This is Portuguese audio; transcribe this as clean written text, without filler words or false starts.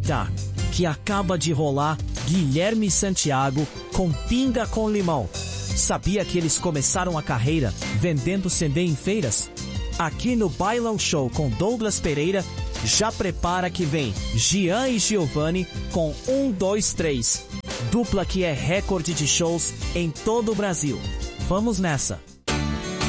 aproveitar que acaba de rolar Guilherme Santiago com Pinga com Limão. Sabia que eles começaram a carreira vendendo CD em feiras? Aqui no Bailão Show com Douglas Pereira, já prepara que vem Gian e Giovanni com 1, 2, 3. Dupla que é recorde de shows em todo o Brasil. Vamos nessa!